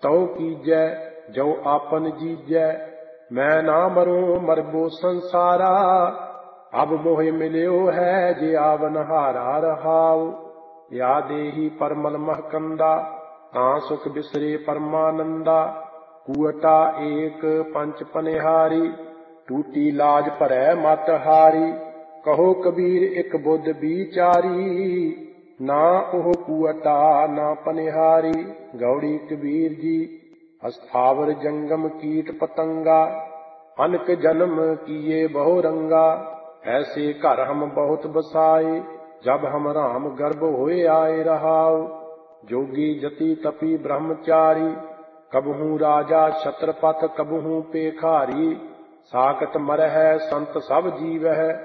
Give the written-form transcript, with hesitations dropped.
तौ कीजै जो आपन जीजै। मैं ना मरूं मरबो संसारा, अब मोह मिल्यो है जे आवनहारा रहाओ। या देही परमल महकंदा, तां सुख बिसरे परमानंदा। कुअटा एक पंच पनिहारी, टूटी लाज भरै मत हारी। कहो कबीर एक बुध बिचारी, ना ओह कुअटा ना पनिहारी। गौड़ी कबीर जी अस्थावर जंगम कीट पतंगा, अनक जन्म किए बहु रंगा। ऐसे घर हम बहुत बसाए, जब हम राम गर्भ होए आए रहाओ। जोगी जति तपी ब्रह्मचारी, कबहू राजा छत्रपत कबहू पेखारी। साकट मरहै संत सब जीवै,